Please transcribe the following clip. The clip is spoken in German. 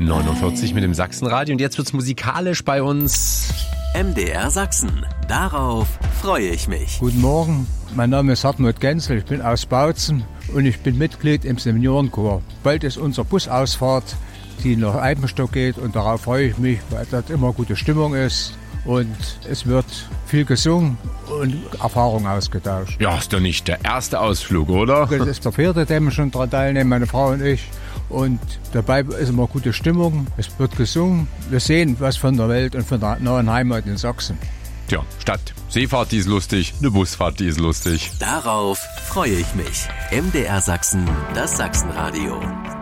7:49 mit dem Sachsenradio und jetzt wird's musikalisch bei uns. MDR Sachsen. Darauf freue ich mich. Guten Morgen, mein Name ist Hartmut Genzel, ich bin aus Bautzen und ich bin Mitglied im Seniorenchor. Bald ist unsere Busausfahrt, die nach Eibenstock geht und darauf freue ich mich, weil dort immer gute Stimmung ist und es wird viel gesungen und Erfahrung ausgetauscht. Ja, ist doch nicht der erste Ausflug, oder? Das ist der vierte, den wir schon daran teilnehmen, meine Frau und ich. Und dabei ist immer gute Stimmung, es wird gesungen. Wir sehen was von der Welt und von der neuen Heimat in Sachsen. Tja, statt Seefahrt, die ist lustig, eine Busfahrt, die ist lustig. Darauf freue ich mich. MDR Sachsen, das Sachsenradio.